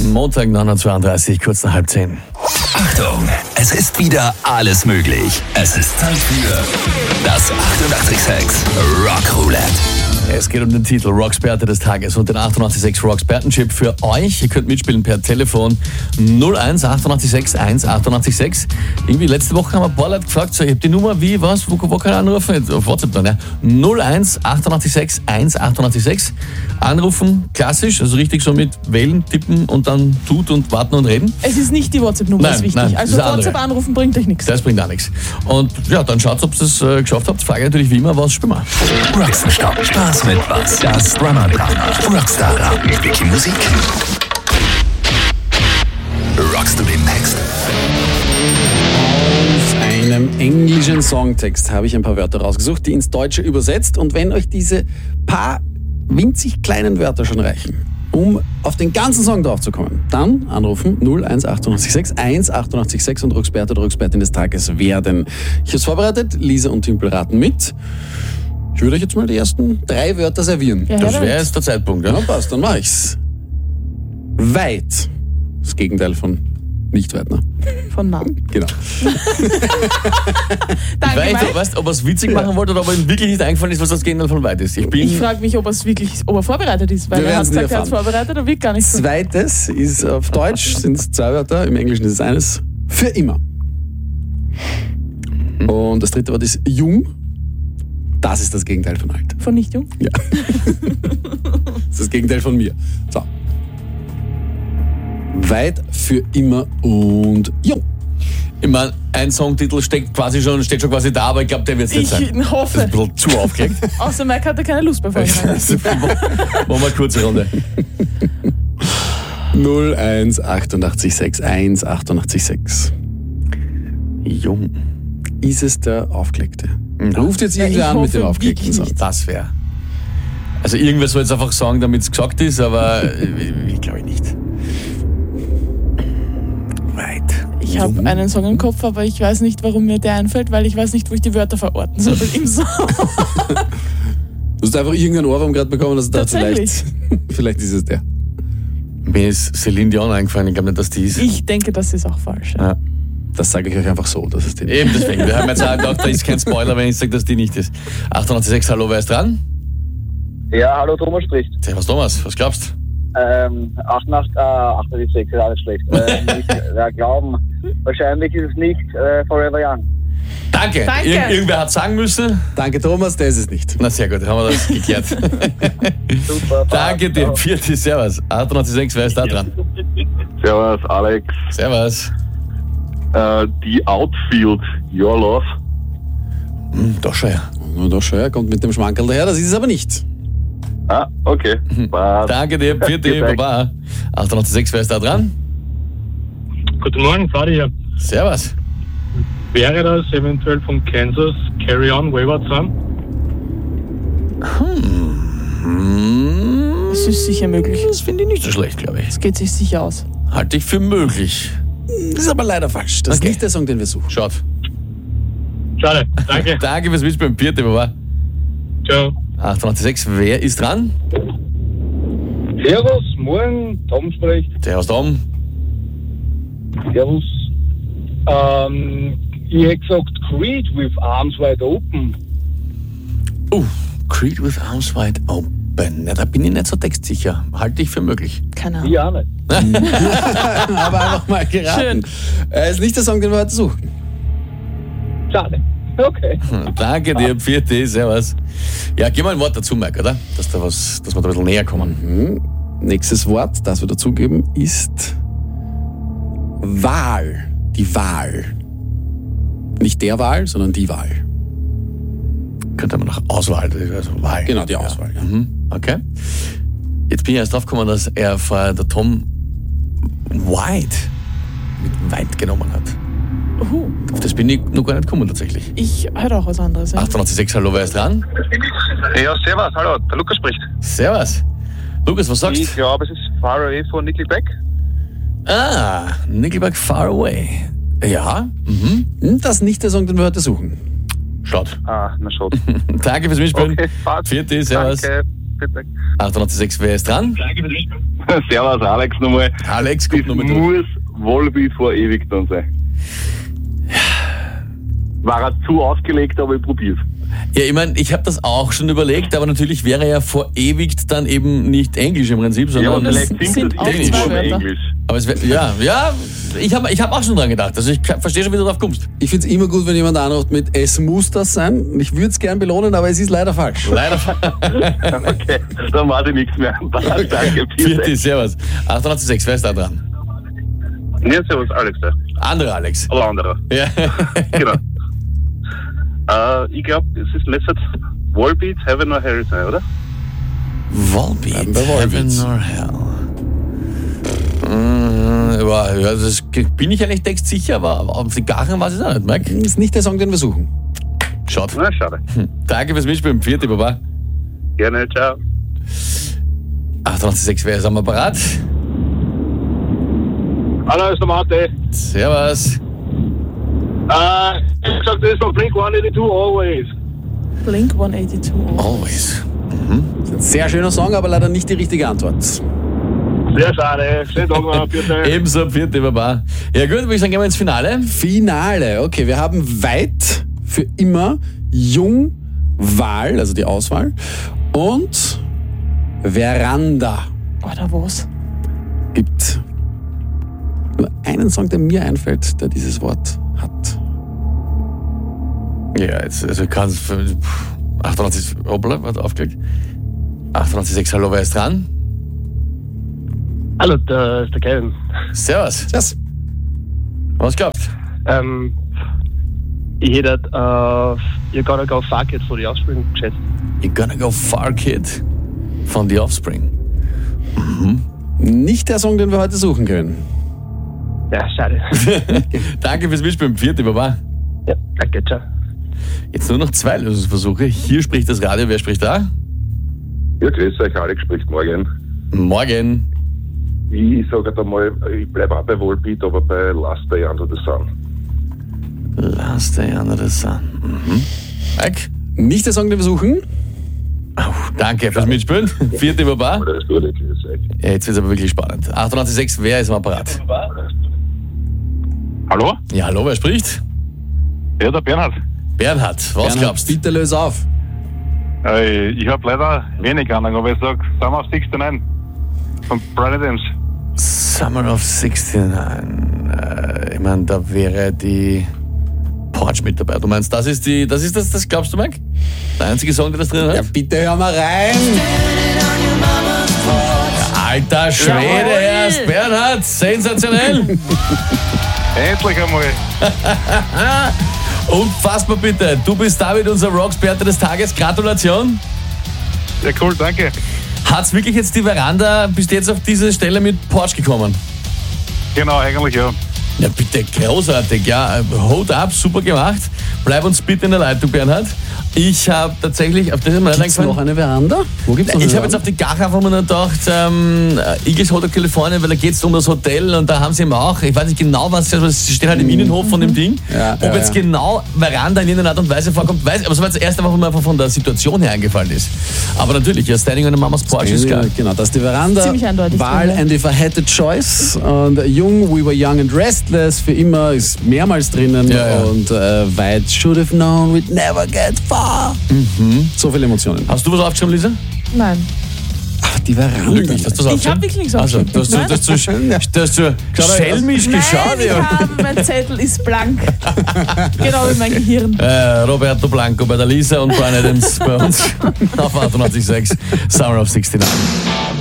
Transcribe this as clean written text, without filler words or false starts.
Montag 9.32 Uhr, kurz nach 9:30. Achtung, es ist wieder alles möglich. Es ist Zeit für das 886 Rock Roulette. Es geht um den Titel Rocksperte des Tages und den 886 Rocksperten-Chip für euch. Ihr könnt mitspielen per Telefon 01 886 1886. Irgendwie letzte Woche haben ein paar Leute gefragt, so, ich habe die Nummer, wie, was, wo kann ich anrufen? Jetzt auf WhatsApp dann, ja. 01 886 1886. Anrufen, klassisch, also richtig so mit wählen, tippen und dann tut und warten und reden. Es ist nicht die WhatsApp-Nummer, das ist wichtig. Nein, also das WhatsApp anrufen bringt euch nichts. Das bringt auch nichts. Und ja, dann schaut, ob ihr es geschafft habt. Frage natürlich wie immer, was spielen wir? Rockstop, Spaß mit was? Das Drama-Drama. Rockstar-Raten mit Wiki Musik. Rockst du den Text? Aus einem englischen Songtext habe ich ein paar Wörter rausgesucht, die ins Deutsche übersetzt. Und wenn euch diese paar winzig kleinen Wörter schon reichen, um auf den ganzen Song draufzukommen, dann anrufen 01 886 1886 und Rocksperte oder Rockspertin des Tages werden. Ich habe es vorbereitet, Lisa und Tümpel raten mit. Ich würde euch jetzt mal die ersten 3 Wörter servieren. Ja, Das wäre jetzt der Zeitpunkt, ja? Ja, passt, dann mache ich's. Weit. Das Gegenteil von nicht weit, ne? Von nah. Genau. Danke, Weil Mike. ich weißt, ob er es witzig machen wollte oder ob ihm wirklich nicht eingefallen ist, was das Gegenteil von weit ist. Ich frage mich, ob er vorbereitet ist, weil Wir er hat werden's nie gesagt, er hat es erfahren. vorbereitet und wird gar nicht so. Zweites ist auf Deutsch, sind es 2 Wörter, im Englischen ist es eines. Für immer. Und das dritte Wort ist jung. Das ist das Gegenteil von alt. Von nicht jung? Ja. Das ist das Gegenteil von mir. So. Weit, für immer und jung. Ich meine, ein Songtitel steht schon quasi da, aber ich glaube, der wird es nicht sein. Ich Das ist hoffe. ein bisschen zu aufgeregt. Außer Mike hatte keine Lust bei Vorbereitung. Machen wir eine kurze Runde. 01 886 1 886. Jung. Ist es der Aufgelegte? Nein. Ruft jetzt irgendwer Ja, ich an mit dem hoffe Aufgelegten wirklich Song. nicht. Das wäre. Also irgendwer soll jetzt einfach sagen, damit es gesagt ist, aber ich glaube nicht. Weit. Ich habe einen Song im Kopf, aber ich weiß nicht, warum mir der einfällt, weil ich weiß nicht, wo ich die Wörter verorten soll im Song. Du hast einfach irgendeinen Ohrwurm gerade bekommen, dass du Tatsächlich. vielleicht ist es der. Mir ist Celine Dion eingefallen, ich glaube nicht, dass die ist. Ich denke, das ist auch falsch. Ja. Ja. Das sage ich euch einfach so, dass es den Eben deswegen. Wir haben jetzt auch gedacht, da ist kein Spoiler, wenn ich sage, dass die nicht ist. 886, hallo, wer ist dran? Ja, hallo, Thomas spricht. Servus Thomas, was glaubst du? 886 ist alles schlecht. Glauben, wahrscheinlich ist es nicht Forever Young. Danke. Danke. Irgendwer hat sagen müssen. Danke Thomas, der ist es nicht. Na sehr gut, haben wir das geklärt. Super. Danke dir, Pfiat, servus. 886, wer ist da dran? Servus, Alex. Servus. Die Outfield, Your Love. Doch schon, ja. Nur doch schon, er kommt mit dem Schmankerl daher, das ist es aber nicht. Ah, okay. Passt. Danke dir, Pfiat, Baba. 886, wer ist da dran? Guten Morgen, Fadi hier. Servus. Wäre das eventuell von Kansas Carry On Wayward Son? Das ist sicher möglich. Das finde ich nicht so schlecht, glaube ich. Das geht sich sicher aus. Halte ich für möglich. Das ist aber leider falsch. Das ist Okay. nicht der Song, den wir suchen. Schaut. Schade, danke. Danke fürs Mitspielen, Pfiat, Baba. Ciao. 886, wer ist dran? Servus, morgen, Tom spricht. Servus, Tom. Servus. Ich hätte gesagt Creed with Arms Wide Open. Creed with Arms Wide Open. Na, da bin ich nicht so textsicher. Halte ich für möglich. Keine Ahnung. Ich auch nicht. Aber einfach mal geraten. Schön. Ist nicht der Song, den wir heute suchen. Schade. Okay. Danke dir, Pfiat, servus. Ja, gib mal ein Wort dazu, Mike, oder? Dass wir da ein bisschen näher kommen. Nächstes Wort, das wir dazugeben, ist Wahl. Die Wahl. Nicht der Wahl, sondern die Wahl. Könnte man nach Auswahl, also Wahl. Genau, die Auswahl. Ja. Okay. Jetzt bin ich erst drauf gekommen, dass er vorher der Tom White mit Weit genommen hat. Auf das bin ich noch gar nicht gekommen tatsächlich. Ich höre auch was anderes. Ja. 886, hallo, wer ist dran? Ja, servus, hallo, der Lukas spricht. Servus. Lukas, was sagst Ich glaube, es ist Far Away von Nickelback. Nickelback Far Away. Ja, Das ist nicht der Song, den wir heute suchen. schaut. Ah, na schon. Danke fürs Mitspielen. Okay, passt. Vierte, servus. Danke. bitte. 886, wer ist dran? Servus, Alex nochmal. Alex, Das guck nochmal durch. muss Volbeat vor ewig dann sein. War er zu ausgelegt, aber ich probier's. Ja, ich meine, ich habe das auch schon überlegt, aber natürlich wäre ja verewigt dann eben nicht Englisch im Prinzip, Ja, sondern... vielleicht sind singt das auch irgendwo zwei in Wörter. Englisch. aber es wär, ja, ich hab auch schon dran gedacht. Also ich verstehe schon, wie du drauf kommst. Ich finde es immer gut, wenn jemand anruft mit "Es muss das sein". Ich würde es gern belohnen, aber es ist leider falsch. Leider. Okay, dann weiß ich nichts mehr. Danke, Vierte, servus. 886, wer ist da dran? Ja, servus, Alex. Ja. Andere Alex. Oder anderer. Ja. Genau. Ich glaube, es ist Message Volbeat, Heaven or Hell sein, oder? Volbeat, Bleiben bei Volbeat. Heaven or Hell. Ja, das bin ich eigentlich textsicher, aber auf die Gachen weiß ich auch nicht, Mike. Ist nicht der Song, den wir suchen. Schaut. Na, schade. Danke fürs Mitspielen. Vierte, Baba. Gerne, ciao. 886, wer ist am Apparat? Hallo, ist der Mate. Servus. Ich hab gesagt, das ist von Blink 182 Always. Blink 182. Always. Ist ein sehr schöner Song, aber leider nicht die richtige Antwort. Sehr schade. Schönen Tag noch, bitte. Ebenso, vierte, Baba. Ja gut, würde ich sagen, gehen wir ins Finale. Finale. Okay, wir haben weit für immer Jung Wahl, also die Auswahl, und Veranda. Oder was? Gibt nur einen Song, der mir einfällt, der dieses Wort hat. Ja, jetzt, also kannst 88, hoppla, warte, aufgelegt. 886, hallo, wer ist dran? Hallo, da ist der Kevin. Servus. Das. Was glaubt? Ich hätte You're Gonna Go Fuck It von The Offspring geschätzt. You're Gonna Go Far Kid von The Offspring. Nicht der Song, den wir heute suchen können. Ja, schade. Danke fürs Mitspielen. Vierte, Baba. Ja, danke, ciao. Jetzt nur noch 2 Lösungsversuche. Hier spricht das Radio. Wer spricht da? Ja, grüß euch, Alex spricht morgen. Morgen. Ich sage einmal, ich bleibe auch bei Volbeat, aber bei Last Day Under the Sun. Last Day Under the Sun. Mike? Nicht der Song, den wir suchen. Danke fürs Mitspielen. Vierte, Baba. Aber das ist gut, grüß euch. Ja, jetzt wird es aber wirklich spannend. 886, wer ist am Apparat? Hallo? Ja, hallo, wer spricht? Ja, der Bernhard. Bernhard, was Bernhard, glaubst du? bitte löse auf. Ich habe leider wenig Ahnung, aber ich sage Summer of 69 von Brian Adams. Summer of 69. Ich meine, da wäre die Porch mit dabei. Du meinst, das glaubst du, Mike? Der einzige Song, der das drin Ja, hat? bitte hör mal rein. Alter Schwede, erst Bernhard, sensationell. Endlich einmal. Unfassbar bitte. Du bist David, unser Rocksperte des Tages. Gratulation. Ja, cool, danke. Hat's wirklich jetzt die Veranda, bist du jetzt auf diese Stelle mit Porch gekommen? Genau, eigentlich ja. Ja, bitte, großartig, ja. Hold up, super gemacht. Bleib uns bitte in der Leitung, Bernhard. Ich habe tatsächlich, auf das ist mir nicht Gibt's noch eingefallen. eine Veranda? Wo gibt's noch Ich eine habe jetzt auf die Gache einfach mal gedacht, Eagles Hotel California, weil da geht es um das Hotel und da haben sie eben auch, ich weiß nicht genau was, aber es steht halt im Innenhof von dem Ding. Ja, Ob jetzt genau Veranda in irgendeiner Art und Weise vorkommt, weiß ich, aber so war es erst einfach, einfach von der Situation her eingefallen ist. Aber natürlich, ja, Standing on a Mama's Porch ist klar. Genau, das ist die Veranda. Ziemlich eindeutig, Wahl ja. and If I Had the Choice. Und Jung, We Were Young and Restless, für immer, ist mehrmals drinnen. Ja, ja. Und weit, Should Have Known We'd Never Get Far. So viele Emotionen. Hast du was aufgeschrieben, Lisa? Nein. Ach, die Veranda. Lüg nicht, hast du das Ich habe wirklich nichts Also, aufgeschrieben. du hast so schelmisch geschaut. Nein, ich habe, mein Zettel ist blank. Genau wie mein Gehirn. Roberto Blanco bei der Lisa und Brian Adams bei uns auf 88.6 Summer of 69.